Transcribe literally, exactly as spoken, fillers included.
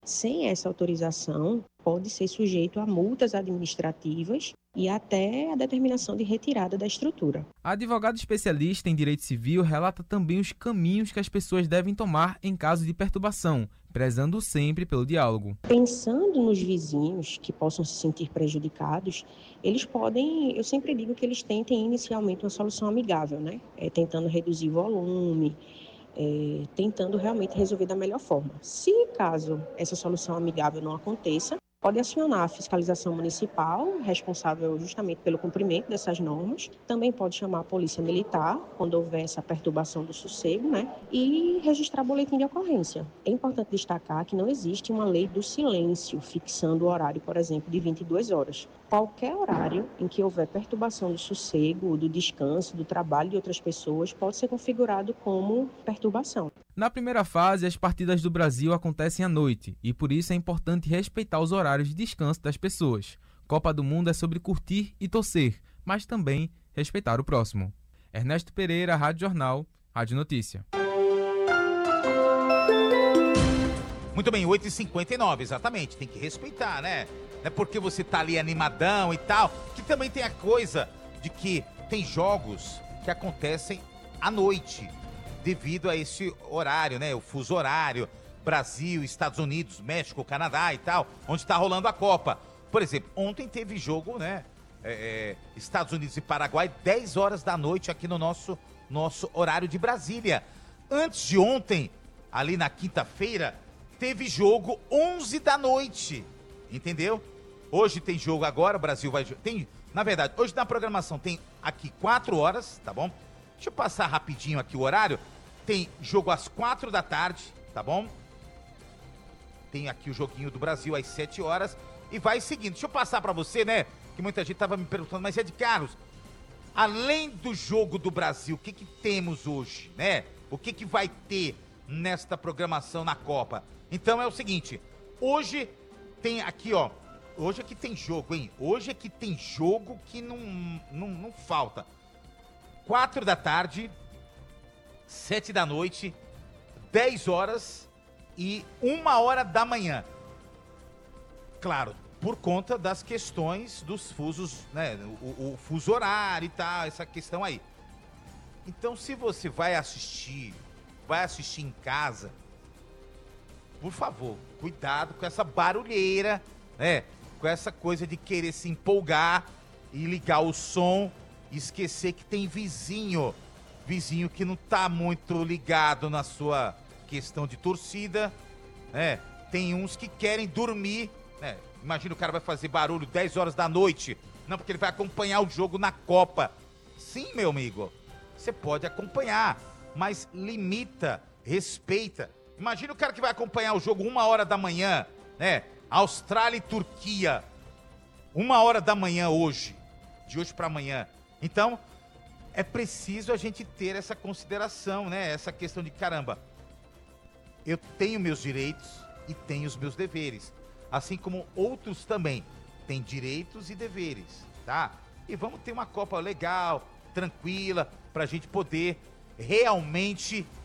Sem essa autorização, pode ser sujeito a multas administrativas e até a determinação de retirada da estrutura. A advogada especialista em direito civil relata também os caminhos que as pessoas devem tomar em caso de perturbação, prezando sempre pelo diálogo. Pensando nos vizinhos que possam se sentir prejudicados, eles podem, eu sempre digo que eles tentem inicialmente uma solução amigável, né? É, tentando reduzir o volume, é, tentando realmente resolver da melhor forma. Se caso essa solução amigável não aconteça, pode acionar a fiscalização municipal, responsável justamente pelo cumprimento dessas normas. Também pode chamar a polícia militar, quando houver essa perturbação do sossego, né? E registrar boletim de ocorrência. É importante destacar que não existe uma lei do silêncio fixando o horário, por exemplo, de vinte e duas horas. Qualquer horário em que houver perturbação do sossego, do descanso, do trabalho de outras pessoas, pode ser configurado como perturbação. Na primeira fase, as partidas do Brasil acontecem à noite e por isso é importante respeitar os horários de descanso das pessoas. Copa do Mundo é sobre curtir e torcer, mas também respeitar o próximo. Ernesto Pereira, Rádio Jornal, Rádio Notícia. Muito bem, oito e cinquenta e nove, exatamente, tem que respeitar, né? Não é porque você tá ali animadão e tal, que também tem a coisa de que tem jogos que acontecem à noite, devido a esse horário, né? O fuso horário, Brasil, Estados Unidos, México, Canadá e tal, onde está rolando a Copa. Por exemplo, ontem teve jogo, né? É, é, Estados Unidos e Paraguai, dez horas da noite aqui no nosso, nosso horário de Brasília. Antes de ontem, ali na quinta-feira, teve jogo onze da noite, entendeu? Hoje tem jogo agora, o Brasil vai... Tem, na verdade, hoje na programação tem aqui quatro horas, tá bom? Deixa eu passar rapidinho aqui o horário. Tem jogo às quatro da tarde, tá bom? Tem aqui o joguinho do Brasil às sete horas. E vai seguindo. Deixa eu passar pra você, né? Que muita gente tava me perguntando, mas é de Carlos, além do jogo do Brasil, o que que temos hoje, né? O que que vai ter nesta programação na Copa? Então é o seguinte, hoje tem aqui, ó, hoje é que tem jogo, hein? Hoje é que tem jogo que não, não, não falta. Quatro da tarde, sete da noite, dez horas e uma hora da manhã. Claro, por conta das questões dos fusos, né? O, o fuso horário e tal, essa questão aí. Então, se você vai assistir, vai assistir em casa, por favor, cuidado com essa barulheira, né? Com essa coisa de querer se empolgar e ligar o som e esquecer que tem vizinho, vizinho que não tá muito ligado na sua questão de torcida, né? Tem uns que querem dormir, né? Imagina o cara vai fazer barulho dez horas da noite, não, porque ele vai acompanhar o jogo na Copa. Sim, meu amigo, você pode acompanhar, mas limita, respeita. Imagina o cara que vai acompanhar o jogo uma hora da manhã, né? Austrália e Turquia, uma hora da manhã hoje, de hoje para amanhã. Então, é preciso a gente ter essa consideração, né? Essa questão de, caramba, eu tenho meus direitos e tenho os meus deveres. Assim como outros também têm direitos e deveres, tá? E vamos ter uma Copa legal, tranquila, pra gente poder realmente